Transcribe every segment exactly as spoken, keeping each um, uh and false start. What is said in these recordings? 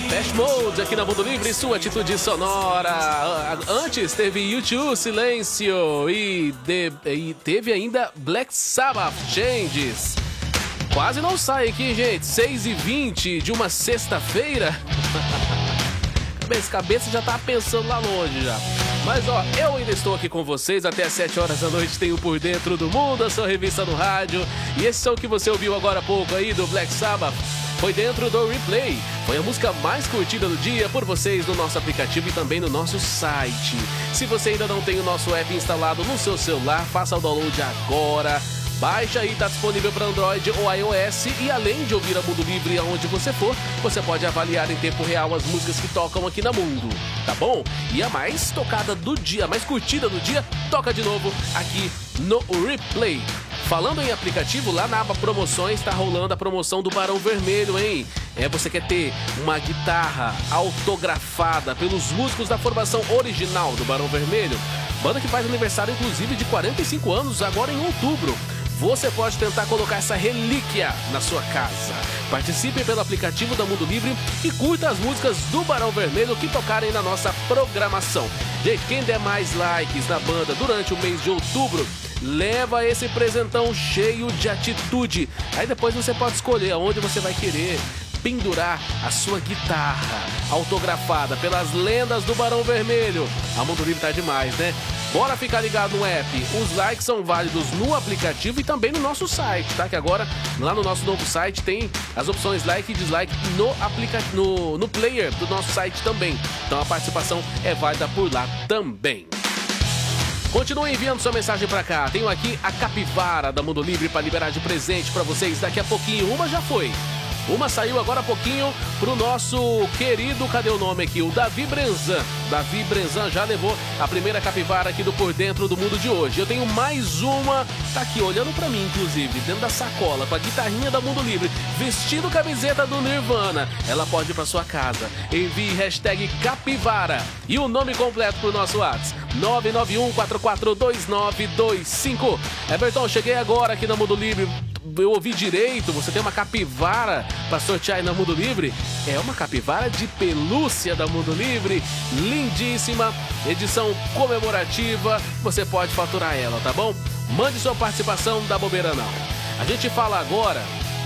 Depeche Mode aqui na Mundo Livre, sua atitude sonora. Antes teve U dois, Silêncio, e, de, e teve ainda Black Sabbath, Changes. Quase não sai aqui, gente. seis e vinte de uma sexta-feira. Cabeça, cabeça já tá pensando lá longe já. Mas ó, eu ainda estou aqui com vocês até às sete horas da noite. Tenho Por Dentro do Mundo, a sua revista no rádio. E esse som que você ouviu agora há pouco aí do Black Sabbath foi dentro do Replay. Foi a música mais curtida do dia por vocês no nosso aplicativo e também no nosso site. Se você ainda não tem o nosso app instalado no seu celular, faça o download agora. Baixa aí, tá disponível para Android ou iOS. E além de ouvir a Mundo Livre aonde você for, você pode avaliar em tempo real as músicas que tocam aqui na Mundo, tá bom? E a mais tocada do dia, a mais curtida do dia, toca de novo aqui no Replay. Falando em aplicativo, lá na aba promoções tá rolando a promoção do Barão Vermelho, hein? É, você quer ter uma guitarra autografada pelos músicos da formação original do Barão Vermelho? Banda que faz aniversário inclusive de quarenta e cinco anos agora em outubro. Você pode tentar colocar essa relíquia na sua casa. Participe pelo aplicativo da Mundo Livre e curta as músicas do Barão Vermelho que tocarem na nossa programação. Gente, quem der mais likes na banda durante o mês de outubro, leva esse presentão cheio de atitude. Aí depois você pode escolher aonde você vai querer pendurar a sua guitarra autografada pelas lendas do Barão Vermelho. A Mundo Livre tá demais, né? Bora ficar ligado no app. Os likes são válidos no aplicativo e também no nosso site, tá? Que agora, lá no nosso novo site, tem as opções like e dislike no, aplica... no, no player do nosso site também. Então a participação é válida por lá também. Continue enviando sua mensagem pra cá. Tenho aqui a capivara da Mundo Livre para liberar de presente pra vocês daqui a pouquinho. Uma já foi. Uma saiu agora há pouquinho pro nosso querido, cadê o nome aqui? O Davi Brenzan. Davi Brenzan já levou a primeira capivara aqui do Por Dentro do Mundo de hoje. Eu tenho mais uma, tá aqui olhando pra mim, inclusive, dentro da sacola, com a guitarrinha da Mundo Livre, vestindo camiseta do Nirvana. Ela pode ir pra sua casa. Envie hashtag capivara e o nome completo pro nosso WhatsApp. nove nove um quatro quatro dois nove dois cinco. Everton, cheguei agora aqui na Mundo Livre. Eu ouvi direito, você tem uma capivara para sortear aí na Mundo Livre? É uma capivara de pelúcia da Mundo Livre, lindíssima, edição comemorativa, você pode faturar ela, tá bom? Mande sua participação, da bobeira não. A gente fala agora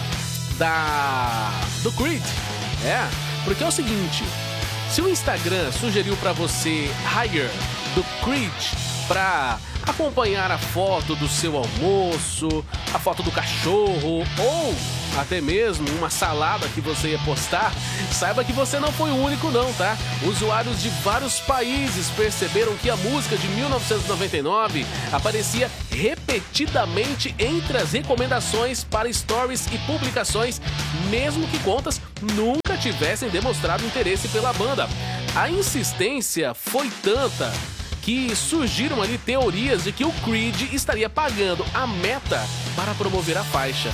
da do Creed, é, porque é o seguinte, se o Instagram sugeriu para você Higher do Creed para acompanhar a foto do seu almoço, a foto do cachorro ou até mesmo uma salada que você ia postar, saiba que você não foi o único não, tá? Usuários de vários países perceberam que a música de mil novecentos e noventa e nove aparecia repetidamente entre as recomendações para stories e publicações, mesmo que contas nunca tivessem demonstrado interesse pela banda. A insistência foi tanta que surgiram ali teorias de que o Creed estaria pagando a Meta para promover a faixa.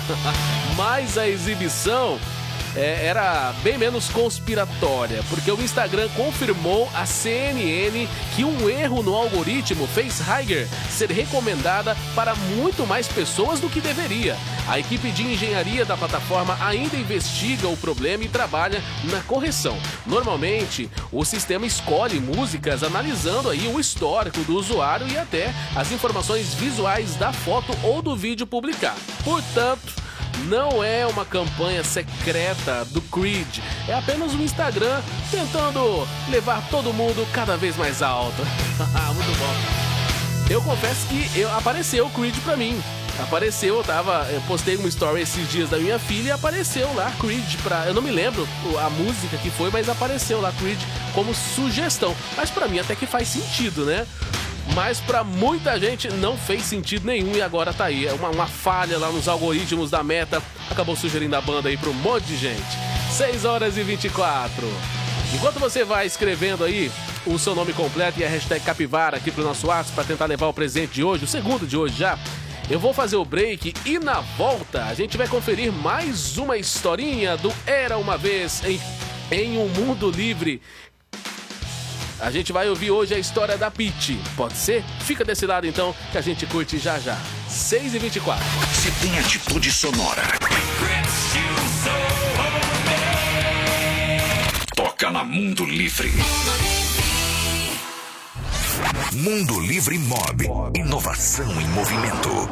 Mas a exibição é, era bem menos conspiratória, porque o Instagram confirmou à C N N que um erro no algoritmo fez Higher ser recomendada para muito mais pessoas do que deveria. A equipe de engenharia da plataforma ainda investiga o problema e trabalha na correção. Normalmente, o sistema escolhe músicas analisando aí o histórico do usuário e até as informações visuais da foto ou do vídeo publicado. Portanto, não é uma campanha secreta do Creed, é apenas um Instagram tentando levar todo mundo cada vez mais alto. Muito bom. Eu confesso que eu, apareceu o Creed pra mim. Apareceu, eu tava, eu postei uma story esses dias da minha filha e apareceu lá Creed pra, eu não me lembro a música que foi, mas apareceu lá Creed como sugestão. Mas pra mim até que faz sentido, né? Mas pra muita gente não fez sentido nenhum e agora tá aí. É uma, uma falha lá nos algoritmos da Meta. Acabou sugerindo a banda aí pra um monte de gente. seis horas e vinte e quatro. Enquanto você vai escrevendo aí o seu nome completo e a hashtag capivara aqui pro nosso WhatsApp pra tentar levar o presente de hoje, o segundo de hoje já, eu vou fazer o break e na volta a gente vai conferir mais uma historinha do Era Uma Vez em, em um Mundo Livre. A gente vai ouvir hoje a história da Pitty. Pode ser? Fica desse lado então que a gente curte já já. seis e vinte e quatro. Se tem atitude sonora, toca toca na Mundo Livre. Mundo Livre Mob. Inovação em movimento.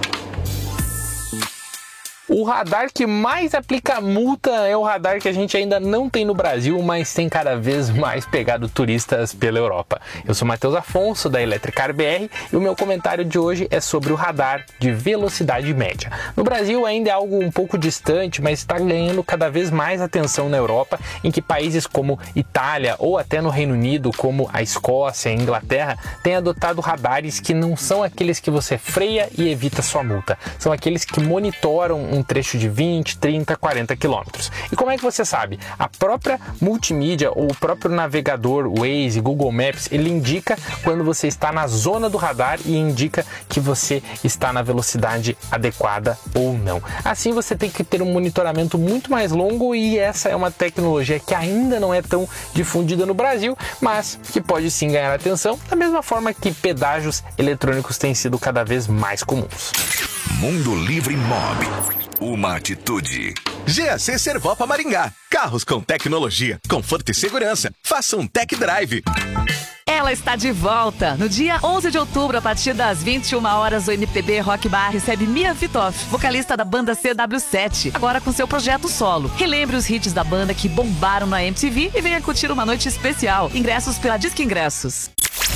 O radar que mais aplica multa é o radar que a gente ainda não tem no Brasil, mas tem cada vez mais pegado turistas pela Europa. Eu sou Matheus Afonso, da Electricar B R, e o meu comentário de hoje é sobre o radar de velocidade média. No Brasil ainda é algo um pouco distante, mas está ganhando cada vez mais atenção na Europa, em que países como Itália ou até no Reino Unido, como a Escócia e a Inglaterra, têm adotado radares que não são aqueles que você freia e evita sua multa. São aqueles que monitoram um trecho de vinte, trinta, quarenta quilômetros. E como é que você sabe? A própria multimídia ou o próprio navegador, Waze, Google Maps, ele indica quando você está na zona do radar e indica que você está na velocidade adequada ou não. Assim você tem que ter um monitoramento muito mais longo, e essa é uma tecnologia que ainda não é tão difundida no Brasil, mas que pode sim ganhar atenção, da mesma forma que pedágios eletrônicos têm sido cada vez mais comuns. Mundo Livre Mob. Uma atitude. G A C Servopa Maringá. Carros com tecnologia, conforto e segurança. Faça um tech drive. Ela está de volta. No dia onze de outubro, a partir das vinte e uma horas, o M P B Rock Bar recebe Mia Vitoff, vocalista da banda C W sete, agora com seu projeto solo. Relembre os hits da banda que bombaram na M T V e venha curtir uma noite especial. Ingressos pela Disque Ingressos.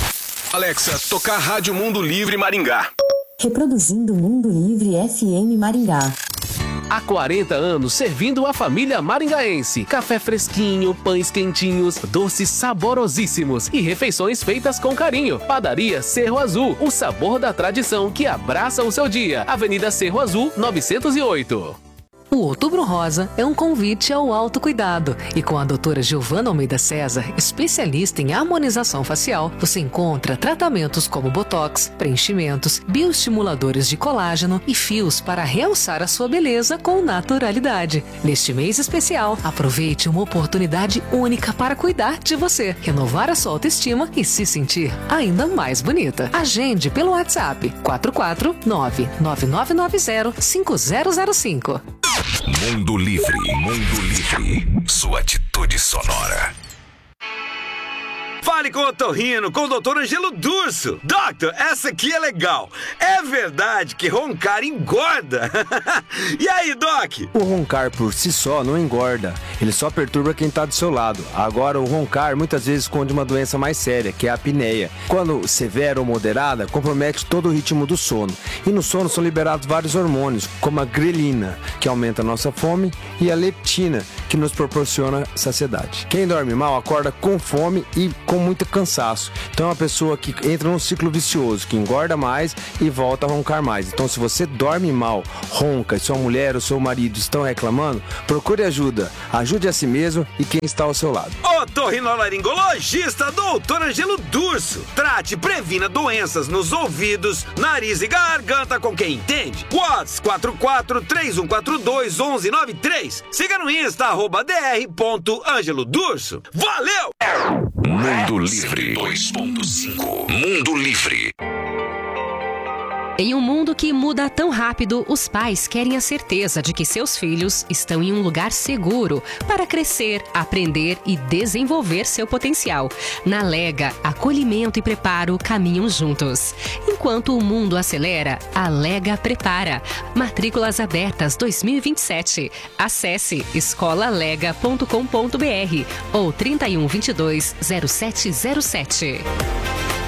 Alexa, tocar Rádio Mundo Livre Maringá. Reproduzindo Mundo Livre F M Maringá. Há quarenta anos servindo a família maringaense. Café fresquinho, pães quentinhos, doces saborosíssimos e refeições feitas com carinho. Padaria Cerro Azul, o sabor da tradição que abraça o seu dia. Avenida Cerro Azul, novecentos e oito. O Outubro Rosa é um convite ao autocuidado, e com a doutora Giovana Almeida César, especialista em harmonização facial, você encontra tratamentos como botox, preenchimentos, bioestimuladores de colágeno e fios para realçar a sua beleza com naturalidade. Neste mês especial, aproveite uma oportunidade única para cuidar de você, renovar a sua autoestima e se sentir ainda mais bonita. Agende pelo WhatsApp quatro quatro nove nove nove nove zero cinco zero zero cinco. Mundo Livre, Mundo Livre. Sua atitude sonora. Fale com o otorrino, com o doutor Ângelo Durso. Doctor, essa aqui é legal. É verdade que roncar engorda? E aí, Doc? O roncar por si só não engorda. Ele só perturba quem está do seu lado. Agora, o roncar muitas vezes esconde uma doença mais séria, que é a apneia. Quando severa ou moderada, compromete todo o ritmo do sono. E no sono são liberados vários hormônios, como a grelina, que aumenta a nossa fome, e a leptina, que nos proporciona saciedade. Quem dorme mal acorda com fome e com muito cansaço. Então é uma pessoa que entra num ciclo vicioso, que engorda mais e volta a roncar mais. Então, se você dorme mal, ronca, e sua mulher ou seu marido estão reclamando, procure ajuda. Ajude a si mesmo e quem está ao seu lado. Otorrinolaringologista doutor Ângelo Durso. Trate e previna doenças nos ouvidos, nariz e garganta com quem entende. WhatsApp quatro quatro três um quatro dois um um nove três. Siga no Insta, arroba dr ponto Ângelo Durso. Valeu! Mundo Livre dois ponto cinco. Mundo Livre. Em um mundo que muda tão rápido, os pais querem a certeza de que seus filhos estão em um lugar seguro para crescer, aprender e desenvolver seu potencial. Na Lega, acolhimento e preparo caminham juntos. Enquanto o mundo acelera, a Lega prepara. Matrículas abertas dois mil e vinte e sete. Acesse escola lega ponto com ponto br ou trinta e um, vinte e dois, zero sete zero sete.